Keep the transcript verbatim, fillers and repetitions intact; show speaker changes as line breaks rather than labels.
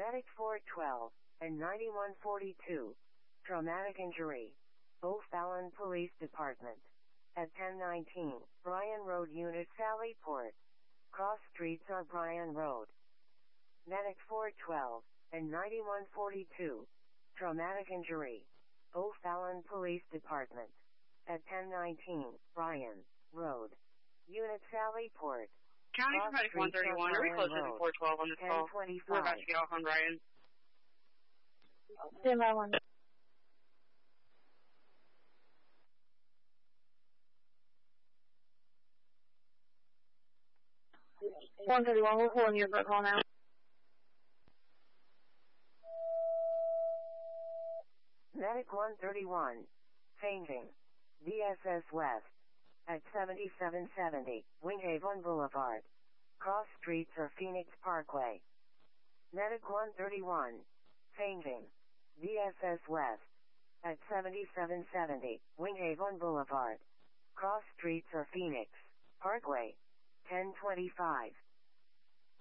Medic four twelve and ninety-one forty-two. Traumatic injury. O'Fallon Police Department. At ten nineteen, Bryan Road Unit Sallyport. Cross streets on Bryan Road. Medic four twelve and ninety-one forty-two. Traumatic injury. O'Fallon Police Department. At ten nineteen, Bryan Road. Unit Sallyport.
County Medic one thirty-one, are we closer than four twelve on this call? We're about to get off on Bryan.
Stand by one. one thirty-one, we're pulling you for a call now.
Medic one thirty-one. Fainting. D S S West. At seventy-seven seventy, Winghaven Boulevard. Cross streets or Phoenix Parkway. Medic one thirty-one. Fainting. D S S West. At seventy-seven seventy, Winghaven Boulevard. Cross streets or Phoenix Parkway. ten twenty-five.